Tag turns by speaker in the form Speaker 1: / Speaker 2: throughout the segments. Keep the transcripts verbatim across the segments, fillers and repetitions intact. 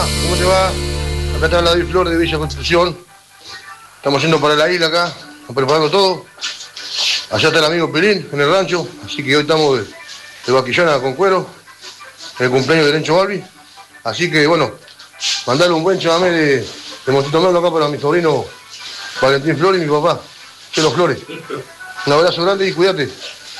Speaker 1: ¿Cómo te va? Acá está David Flor de Villa Constitución. Estamos yendo para la isla acá, preparando todo. Allá está el amigo Pelín en el rancho, así que hoy estamos de, de vaquillana con cuero, en el cumpleaños de Lencho Balbi. Así que bueno, mandarle un buen chamamé de, de Montito Blando acá para mi sobrino Valentín Flores y mi papá, Chelo Flores. Un abrazo grande y cuídate.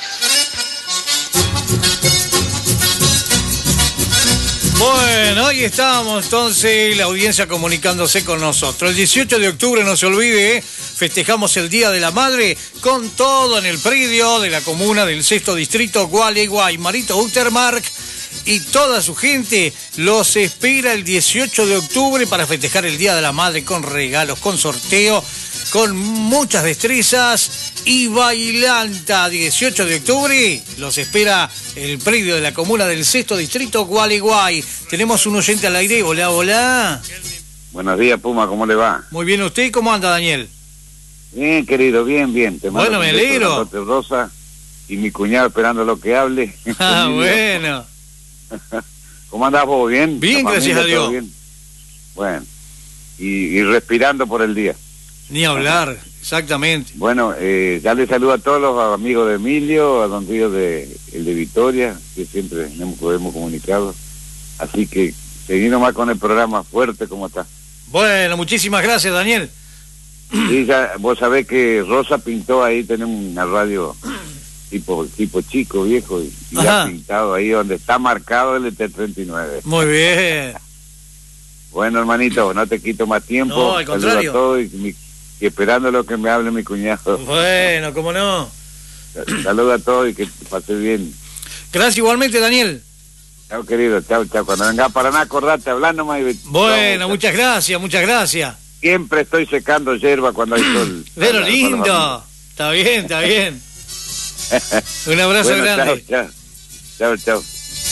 Speaker 2: Bueno, ahí estamos entonces, la audiencia comunicándose con nosotros. El dieciocho de octubre, no se olvide, festejamos el Día de la Madre con todo en el predio de la comuna del sexto distrito, Gualeguay. Marito Utermark y toda su gente los espera el dieciocho de octubre para festejar el Día de la Madre con regalos, con sorteo, con muchas destrezas y bailanta. dieciocho de octubre los espera el predio de la comuna del sexto distrito, Gualeguay. Tenemos un oyente al aire. Hola, hola.
Speaker 3: Buenos días, Puma, ¿cómo le va?
Speaker 2: Muy bien, ¿usted cómo anda, Daniel?
Speaker 3: Bien, querido, bien, bien. Te
Speaker 2: bueno, me alegro.
Speaker 3: Rosa y mi cuñado esperando lo que hable.
Speaker 2: Ah, bueno.
Speaker 3: ¿Cómo andás vos? ¿Bien?
Speaker 2: Bien, gracias a Dios. Bien?
Speaker 3: Bueno, y, y respirando por el día.
Speaker 2: Ni hablar, exactamente.
Speaker 3: Bueno, eh, ya le saludo a todos los amigos de Emilio, a don Río de, el de Victoria, que siempre nos podemos comunicar. Así que seguí nomás con el programa fuerte, ¿cómo está?
Speaker 2: Bueno, muchísimas gracias, Daniel.
Speaker 3: Sí, ya, vos sabés que Rosa pintó ahí, tenemos una radio tipo tipo chico, viejo, y, y ha pintado ahí donde está marcado el E T treinta y nueve.
Speaker 2: Muy bien.
Speaker 3: Bueno, hermanito, no te quito más tiempo.
Speaker 2: No, al contrario.
Speaker 3: A todo y, mi, y esperando lo que me hable mi cuñado.
Speaker 2: Bueno, cómo no.
Speaker 3: Saluda a todos y que te pase bien.
Speaker 2: Gracias igualmente, Daniel.
Speaker 3: Chao, querido, chao, chao. Cuando vengas para nada, acordate, hablando más.
Speaker 2: Bueno, chao, muchas gracias, muchas gracias.
Speaker 3: Siempre estoy secando hierba cuando hay sol.
Speaker 2: Pero lindo. Está bien, está bien. Un abrazo bueno, grande.
Speaker 3: Chao, chao. Chao, chao.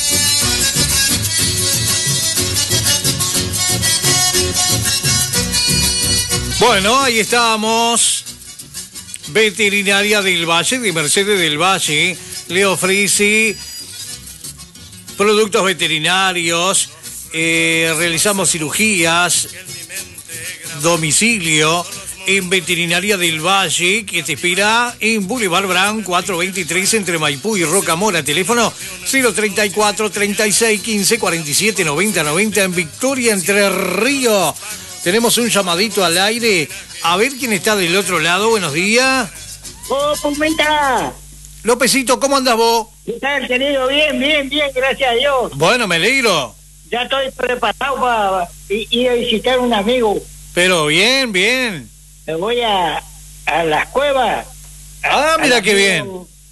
Speaker 2: Bueno, ahí estamos. Veterinaria del Valle, de Mercedes del Valle, le ofrece productos veterinarios, eh, realizamos cirugías, domicilio en Veterinaria del Valle, que te espera en Boulevard Brown cuatrocientos veintitrés entre Maipú y Rocamora. Teléfono cero treinta y cuatro, treinta y seis, quince, cuarenta y siete, noventa, noventa en Victoria, Entre Ríos. Tenemos un llamadito al aire. A ver quién está del otro lado. Buenos días.
Speaker 4: ¡Oh, Pumita!
Speaker 2: Lópezito, ¿cómo andás vos?
Speaker 4: ¿Qué tal, querido? Bien, bien, bien, gracias a Dios.
Speaker 2: Bueno, me alegro.
Speaker 4: Ya estoy preparado para ir a visitar a un amigo.
Speaker 2: Pero bien, bien.
Speaker 4: Me voy a, a las cuevas.
Speaker 2: Ah, a, mira qué bien.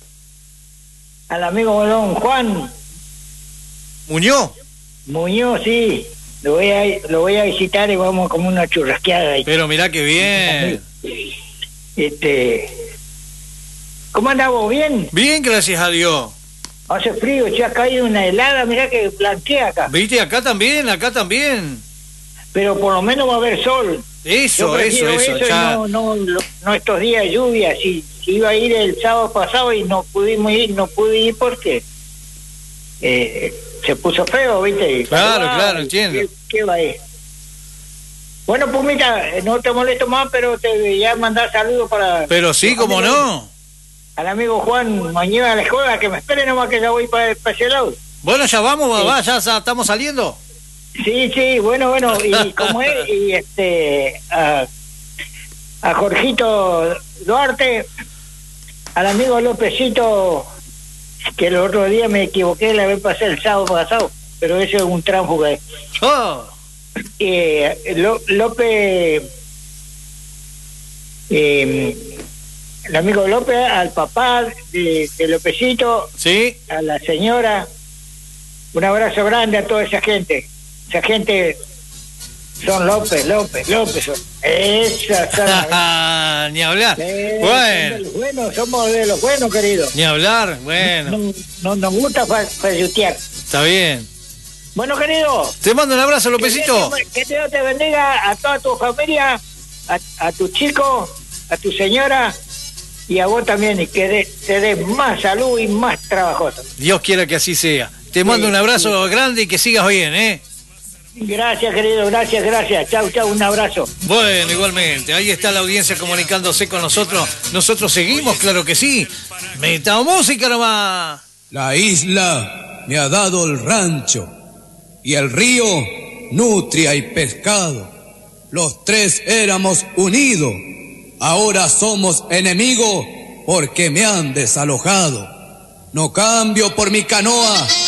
Speaker 4: Al amigo don Juan.
Speaker 2: ¿Muñoz?
Speaker 4: Muñoz, sí. Lo voy a, lo voy a visitar y vamos como una churrasqueada ahí.
Speaker 2: Pero mira qué bien.
Speaker 4: Este, ¿cómo andamos? ¿Bien?
Speaker 2: Bien, gracias a Dios.
Speaker 4: Hace frío, ya ha caído una helada, mirá que blanquea acá.
Speaker 2: Viste, acá también, acá también.
Speaker 4: Pero por lo menos va a haber sol.
Speaker 2: Eso, eso, eso.
Speaker 4: eso
Speaker 2: ya...
Speaker 4: no, no, no estos días de lluvia. Si, si iba a ir el sábado pasado y no pudimos ir, no pude ir porque eh, se puso feo, ¿viste?
Speaker 2: Claro, ah, claro, entiendo.
Speaker 4: ¿Qué, qué va a ir? Bueno, pues mira, no te molesto más, pero te voy a mandar saludos para...
Speaker 2: Pero sí, cómo no.
Speaker 4: Al amigo Juan mañana a la escuela, que me espere nomás que ya voy para, para ese lado.
Speaker 2: Bueno, ya vamos, sí. va, ya, ya estamos saliendo.
Speaker 4: Sí, sí, bueno, bueno, y como es, y este, a, a Jorgito Duarte, al amigo Lópezito, que el otro día me equivoqué, la vez pasé el sábado pasado, pero eso es un tránsfuga.
Speaker 2: Oh.
Speaker 4: Eh, López, eh, el amigo López, al papá de, de Lópezito,
Speaker 2: sí,
Speaker 4: a la señora, un abrazo grande a toda esa gente. Esa gente son López, López, López. Son. Esas son.
Speaker 2: Ni hablar.
Speaker 4: Eh,
Speaker 2: bueno.
Speaker 4: Son de los buenos, somos de los buenos, querido.
Speaker 2: Ni hablar, bueno.
Speaker 4: No, no nos gusta fallutear.
Speaker 2: Está bien.
Speaker 4: Bueno, querido.
Speaker 2: Te mando un abrazo, Lópezito.
Speaker 4: Que, que Dios te bendiga a toda tu familia, a, a tu chico, a tu señora y a vos también. Y que de, te dé más salud y más trabajoso.
Speaker 2: Dios quiera que así sea. Te mando sí, un abrazo sí. grande y que sigas bien, ¿eh?
Speaker 4: Gracias, querido, gracias, gracias. Chau, chau, un abrazo.
Speaker 2: Bueno, igualmente, ahí está la audiencia comunicándose con nosotros. Nosotros seguimos, claro que sí. Meta música nomás.
Speaker 5: La isla me ha dado el rancho y el río nutria y pescado. Los tres éramos unidos, ahora somos enemigos porque me han desalojado. No cambio por mi canoa